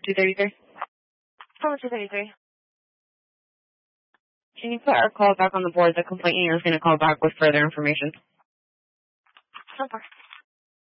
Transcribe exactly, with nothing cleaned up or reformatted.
two thirty-three. Phone two thirty-three. Can you put our call back on the board? The complainant is going to call back with further information. So far.